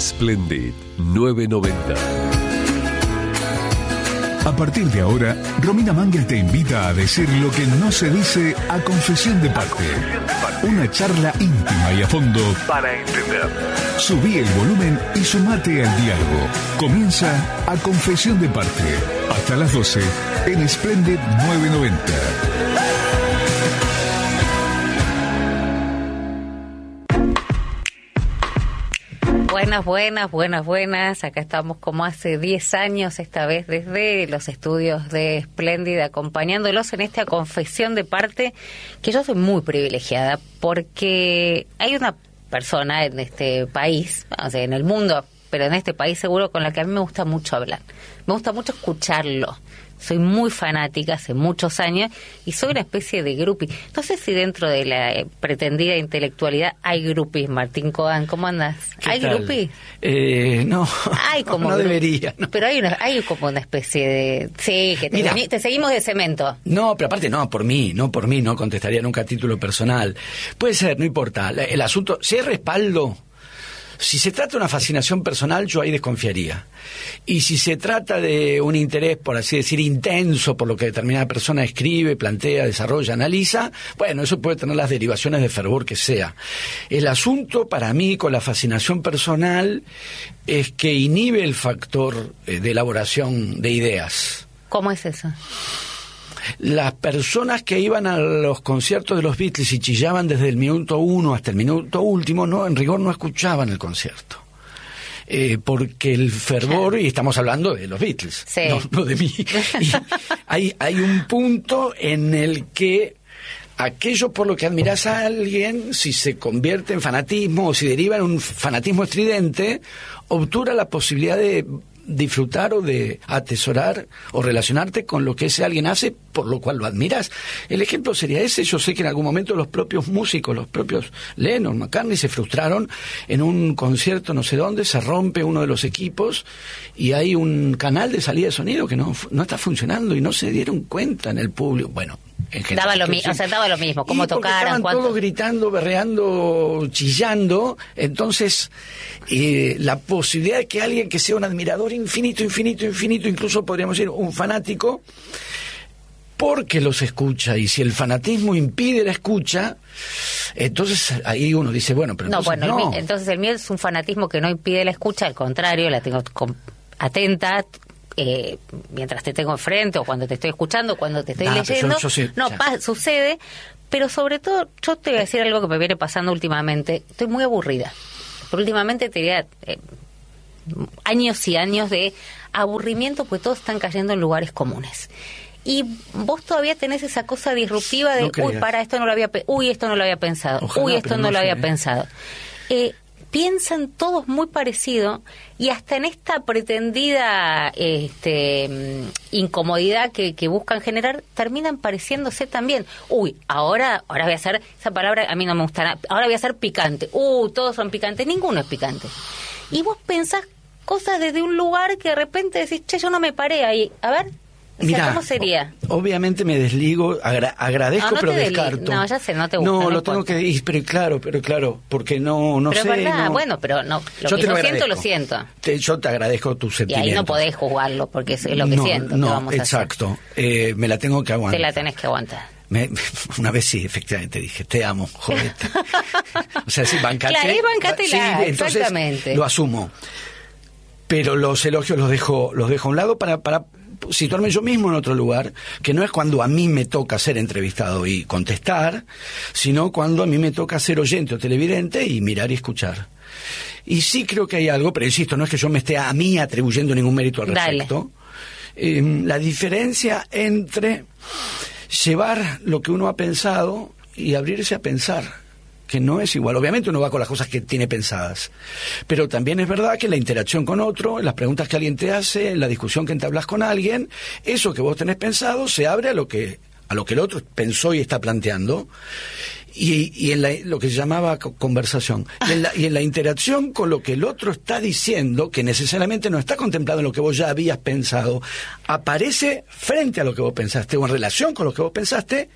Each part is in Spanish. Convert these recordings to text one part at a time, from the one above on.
Splendid 990. A partir de ahora, Romina Mangel te invita a decir lo que no se dice a confesión de parte. Una charla íntima y a fondo para entender. Subí el volumen y sumate al diálogo. Comienza A Confesión de Parte. Hasta las 12 en Splendid 990. Buenas. Acá estamos como hace 10 años, esta vez desde los estudios de Splendid, acompañándolos en esta confesión de parte, que yo soy muy privilegiada, porque hay una persona en este país, o sea, en el mundo, pero en este país seguro, con la que a mí me gusta mucho hablar. Me gusta mucho escucharlo. Soy muy fanática hace muchos años y soy una especie de groupie. No sé si dentro de la pretendida intelectualidad hay groupies, Martín Coan. ¿Cómo andás? ¿Hay groupies? No, hay como no debería. No. Pero hay como una especie de... Sí, que te seguimos de cemento. No, pero aparte no contestaría nunca a título personal. Puede ser, no importa. El asunto, si hay respaldo... Si se trata de una fascinación personal, yo ahí desconfiaría. Y si se trata de un interés, por así decir, intenso por lo que determinada persona escribe, plantea, desarrolla, analiza, bueno, eso puede tener las derivaciones de fervor que sea. El asunto para mí con la fascinación personal es que inhibe el factor de elaboración de ideas. ¿Cómo es eso? Las personas que iban a los conciertos de los Beatles y chillaban desde el minuto 1 hasta el minuto último, no, en rigor no escuchaban el concierto. Porque el fervor, y estamos hablando de los Beatles, sí. no de mí, y hay un punto en el que aquello por lo que admiras a alguien, si se convierte en fanatismo o si deriva en un fanatismo estridente, obtura la posibilidad de disfrutar o de atesorar o relacionarte con lo que ese alguien hace por lo cual lo admiras. El ejemplo sería ese. Yo sé que en algún momento los propios músicos, los propios Lennon, McCartney, se frustraron en un concierto no sé dónde, se rompe uno de los equipos y hay un canal de salida de sonido que no está funcionando y no se dieron cuenta en el público. Bueno, en general, daba lo mismo, cómo tocaran, estaban todos gritando, berreando, chillando. Entonces la posibilidad de que alguien que sea un admirador infinito, incluso podríamos decir un fanático, porque los escucha, y si el fanatismo impide la escucha, entonces ahí uno dice, bueno, pero entonces el mío es un fanatismo que no impide la escucha, al contrario, la tengo atenta, mientras te tengo enfrente, o cuando te estoy escuchando, cuando te estoy leyendo, sucede, pero sobre todo, yo te voy a decir algo que me viene pasando últimamente, estoy muy aburrida, pero últimamente te diría años y años de aburrimiento, pues todos están cayendo en lugares comunes. Y vos todavía tenés esa cosa disruptiva de, esto no lo había pensado, Ojalá, esto no lo había pensado. Piensan todos muy parecido y hasta en esta pretendida incomodidad que buscan generar, terminan pareciéndose también. Ahora voy a hacer, esa palabra a mí no me gusta, ahora voy a ser picante. Todos son picantes, ninguno es picante. Y vos pensás cosas desde un lugar que de repente decís, yo no me paré ahí. A ver, Mirá, ¿cómo sería? Obviamente me desligo, agradezco, pero descarto. No, ya sé, no te gusta. No, lo tengo que decir, pero claro, porque no pero sé. Pero es verdad, no. Bueno, pero no, lo siento. Yo te agradezco tus sentimientos. Y ahí no podés juzgarlo, porque es lo que siento. No, vamos exacto. Me la tengo que aguantar. Te la tenés que aguantar. Una vez sí, efectivamente dije, te amo, jodete. O sea, sí, bancate. Claro, bancátela, sí, entonces exactamente. Lo asumo. Pero los elogios los dejo a un lado para situarme yo mismo en otro lugar, que no es cuando a mí me toca ser entrevistado y contestar, sino cuando a mí me toca ser oyente o televidente y mirar y escuchar. Y sí creo que hay algo, pero insisto, no es que yo me esté a mí atribuyendo ningún mérito al respecto. La diferencia entre llevar lo que uno ha pensado y abrirse a pensar, que no es igual. Obviamente uno va con las cosas que tiene pensadas, pero también es verdad que la interacción con otro, las preguntas que alguien te hace, en la discusión que entablas con alguien, eso que vos tenés pensado se abre a lo que el otro pensó y está planteando, y en lo que se llamaba conversación, y en la interacción con lo que el otro está diciendo, que necesariamente no está contemplado en lo que vos ya habías pensado, aparece frente a lo que vos pensaste o en relación con lo que vos pensaste,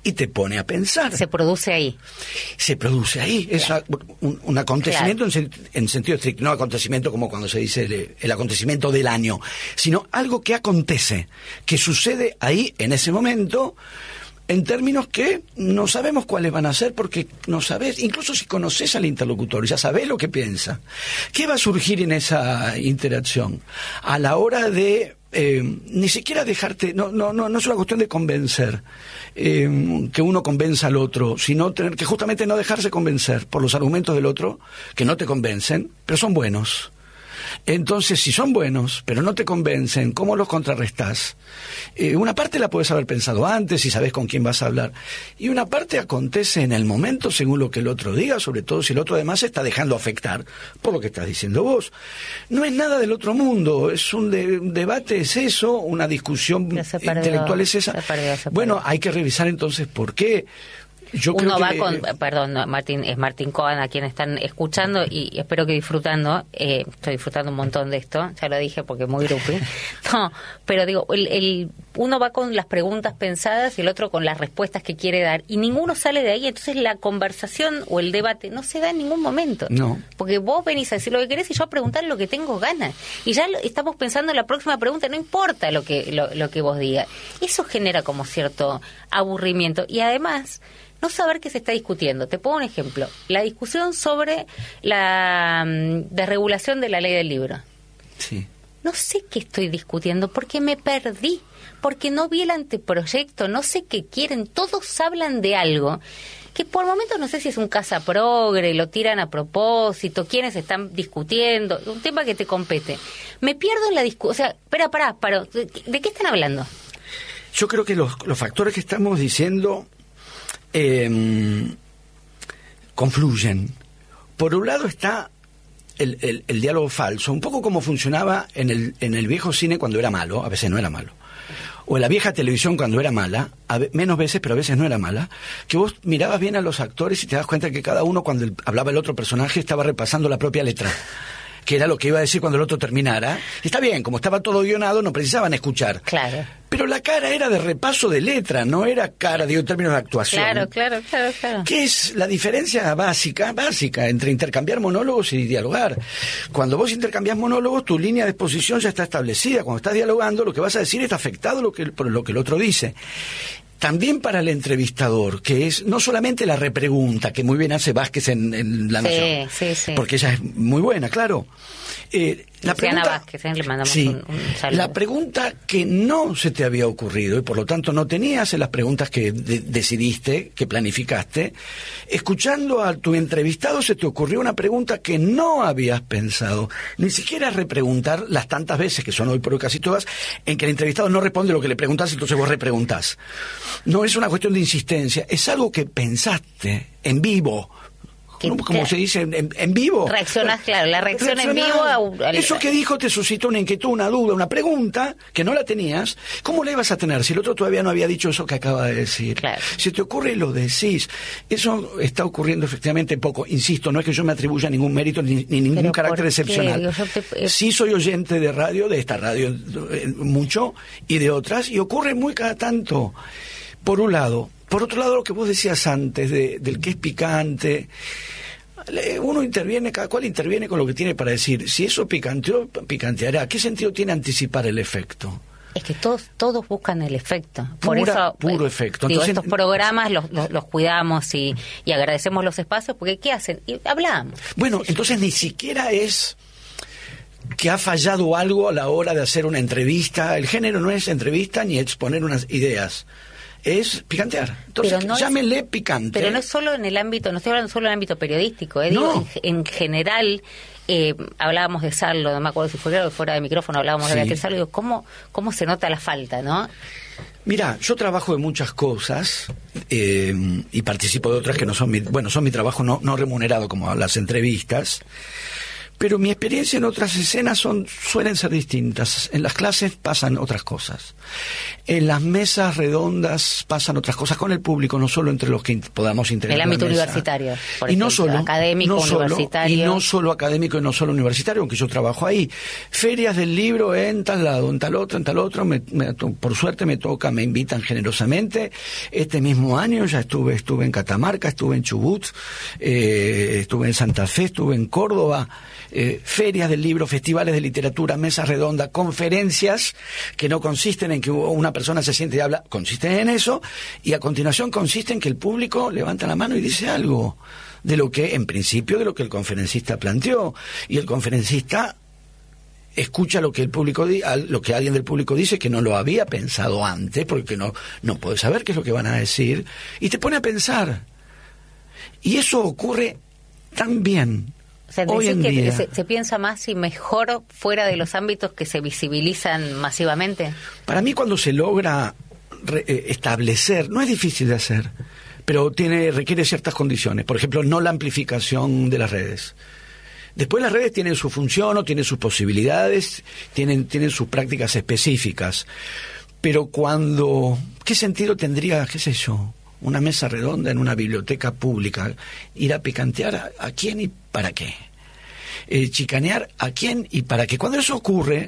y te pone a pensar. Se produce ahí. Se produce ahí. Es un acontecimiento en sentido estricto, no acontecimiento como cuando se dice el acontecimiento del año, sino algo que acontece, que sucede ahí en ese momento, en términos que no sabemos cuáles van a ser, porque no sabes, incluso si conoces al interlocutor, ya sabes lo que piensa. ¿Qué va a surgir en esa interacción? A la hora de ni siquiera dejarte, no es una cuestión de convencer, que uno convenza al otro, sino tener que justamente no dejarse convencer por los argumentos del otro, que no te convencen, pero son buenos. Entonces, si son buenos, pero no te convencen, ¿cómo los contrarrestás? Una parte la puedes haber pensado antes, si sabes con quién vas a hablar, y una parte acontece en el momento según lo que el otro diga, sobre todo si el otro además se está dejando afectar por lo que estás diciendo vos. No es nada del otro mundo, es un debate, es eso, una discusión intelectual es esa. Bueno, hay que revisar entonces por qué. Uno va con, perdón, Martín, es Martín Cohen a quien están escuchando y espero que disfrutando, estoy disfrutando un montón de esto, ya lo dije porque muy grupi, no, pero digo, uno va con las preguntas pensadas y el otro con las respuestas que quiere dar y ninguno sale de ahí, entonces la conversación o el debate no se da en ningún momento, no, porque vos venís a decir lo que querés y yo a preguntar lo que tengo ganas y ya estamos pensando en la próxima pregunta, no importa lo que vos digas, eso genera como cierto aburrimiento y además no saber qué se está discutiendo. Te pongo un ejemplo. La discusión sobre la desregulación de la ley del libro. Sí. No sé qué estoy discutiendo porque me perdí, porque no vi el anteproyecto, no sé qué quieren. Todos hablan de algo que por momentos no sé si es un cazaprogre, lo tiran a propósito, quiénes están discutiendo, un tema que te compete. Me pierdo en la discusión. O sea, pará, ¿de qué están hablando? Yo creo que los factores que estamos diciendo confluyen. Por un lado está el diálogo falso, un poco como funcionaba en el viejo cine cuando era malo, a veces no era malo, o en la vieja televisión cuando era mala, menos veces, pero a veces no era mala, que vos mirabas bien a los actores y te das cuenta que cada uno cuando hablaba el otro personaje estaba repasando la propia letra, que era lo que iba a decir cuando el otro terminara. Y está bien, como estaba todo guionado, no precisaban escuchar. Claro. Pero la cara era de repaso de letra, no era cara, digo, en términos de actuación. Claro. ¿Qué es la diferencia básica, entre intercambiar monólogos y dialogar? Cuando vos intercambiás monólogos, tu línea de exposición ya está establecida. Cuando estás dialogando, lo que vas a decir está afectado por lo que el otro dice. También para el entrevistador, que es no solamente la repregunta, que muy bien hace Vázquez en La Nación, sí. porque ella es muy buena, claro. La pregunta, Vázquez, le mandamos sí, un saludo. La pregunta que no se te había ocurrido y por lo tanto no tenías en las preguntas que decidiste, que planificaste, escuchando a tu entrevistado se te ocurrió una pregunta que no habías pensado, ni siquiera repreguntar las tantas veces, que son hoy por hoy casi todas, en que el entrevistado no responde lo que le preguntás, entonces vos repreguntás. No es una cuestión de insistencia, es algo que pensaste en vivo, como se dice en vivo. Reaccionás, claro, la reacción en vivo. Eso que dijo te suscitó una inquietud, una duda, una pregunta que no la tenías. ¿Cómo la ibas a tener si el otro todavía no había dicho eso que acaba de decir? Claro. Si te ocurre, lo decís. Eso está ocurriendo efectivamente poco. Insisto, no es que yo me atribuya ningún mérito ni ningún carácter excepcional. Sí soy oyente de radio, de esta radio mucho, y de otras, y ocurre muy cada tanto. Por un lado. Por otro lado, lo que vos decías antes del que es picante, uno interviene, cada cual interviene con lo que tiene para decir. Si eso picanteará. ¿Qué sentido tiene anticipar el efecto? Es que todos buscan el efecto. Puro efecto. Digo, entonces, estos programas los cuidamos y agradecemos los espacios porque ¿qué hacen? Y hablamos. Bueno, entonces ni siquiera es que ha fallado algo a la hora de hacer una entrevista. El género no es entrevista ni exponer unas ideas. Es picantear. Entonces, llámenle picante. Pero no es solo en el ámbito, no estoy hablando solo en el ámbito periodístico, No. Digo, en general, hablábamos de Sarlo, no me acuerdo si fue fuera de micrófono, hablábamos de Beatriz Sarlo, digo, ¿cómo se nota la falta, no? Mira, yo trabajo de muchas cosas y participo de otras que no son son mi trabajo no remunerado como las entrevistas, Pero mi experiencia en otras escenas suelen ser distintas. En las clases pasan otras cosas. En las mesas redondas pasan otras cosas con el público, no solo entre los que podamos integrar el ámbito la mesa. Universitario, por y ejemplo, no solo académico, universitario. Y no solo académico y no solo universitario, aunque yo trabajo ahí. Ferias del libro en tal lado, en tal otro. Por suerte me toca, me invitan generosamente. Este mismo año ya estuve en Catamarca, estuve en Chubut, estuve en Santa Fe, estuve en Córdoba. Ferias del libro, festivales de literatura, mesas redondas, conferencias que no consisten en que una persona se siente y habla, consisten en eso, y a continuación consiste en que el público levanta la mano y dice algo de lo que, en principio, de lo que el conferencista planteó, y el conferencista escucha lo que el público lo que alguien del público dice, que no lo había pensado antes, porque no puede saber qué es lo que van a decir, y te pone a pensar. Y eso ocurre tan bien. O sea, hoy en día se piensa más y mejor fuera de los ámbitos que se visibilizan masivamente. Para mí, cuando se logra establecer, no es difícil de hacer, pero requiere ciertas condiciones. Por ejemplo, no la amplificación de las redes. Después las redes tienen su función o tienen sus posibilidades, tienen sus prácticas específicas. Pero ¿qué sentido tendría, qué sé yo, una mesa redonda en una biblioteca pública? Ir a picantear a quién y para qué. Chicanear a quién y para qué. Cuando eso ocurre,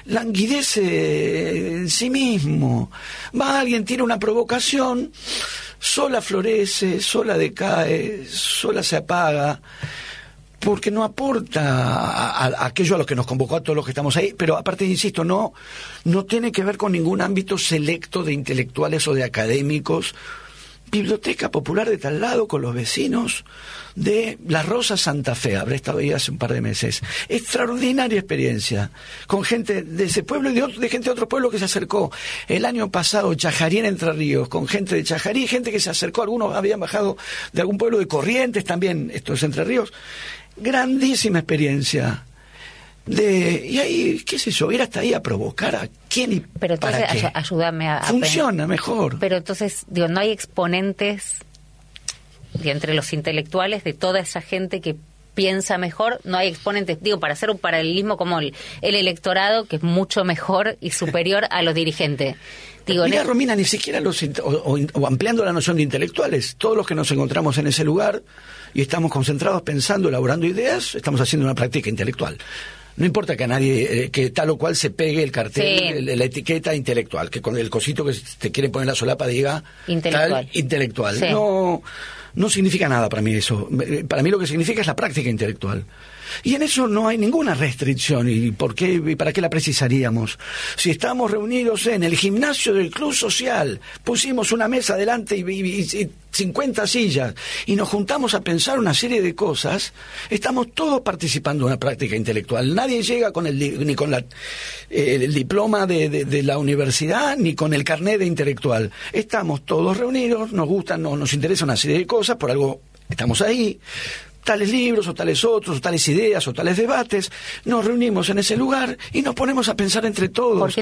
languidece en sí mismo. Alguien tiene una provocación, sola florece, sola decae, sola se apaga, porque no aporta a aquello a lo que nos convocó a todos los que estamos ahí. Pero aparte, insisto, no tiene que ver con ningún ámbito selecto de intelectuales o de académicos. Biblioteca popular de tal lado, con los vecinos de La Rosa, Santa Fe. Habré estado ahí hace un par de meses. Extraordinaria experiencia, con gente de ese pueblo y de gente de otro pueblo que se acercó. El año pasado, Chajarí en Entre Ríos, con gente de Chajarí, gente que se acercó. Algunos habían bajado de algún pueblo de Corrientes también, esto es Entre Ríos. Grandísima experiencia. Y ahí, qué sé yo, ir hasta ahí a provocar a quién y pero entonces, para qué. Ayúdame a funciona mejor. Pero entonces, no hay exponentes entre los intelectuales de toda esa gente que piensa mejor, no hay exponentes, para hacer un paralelismo como el electorado, que es mucho mejor y superior a los dirigentes. Mira, Romina, ni siquiera o ampliando la noción de intelectuales, todos los que nos encontramos en ese lugar y estamos concentrados pensando, elaborando ideas, estamos haciendo una práctica intelectual. No importa que a nadie, que tal o cual se pegue el cartel, la etiqueta intelectual, que con el cosito que te quiere poner la solapa diga intelectual. Tal intelectual. Sí. No significa nada para mí eso. Para mí lo que significa es la práctica intelectual. Y en eso no hay ninguna restricción. ¿Y por qué y para qué la precisaríamos? Si estamos reunidos en el gimnasio del Club Social, pusimos una mesa delante y 50 sillas, y nos juntamos a pensar una serie de cosas, estamos todos participando en una práctica intelectual. Nadie llega ni con el diploma de la universidad, ni con el carnet de intelectual. Estamos todos reunidos, nos gustan, nos interesa una serie de cosas, por algo estamos ahí. Tales libros o tales otros, o tales ideas o tales debates, nos reunimos en ese lugar y nos ponemos a pensar entre todos.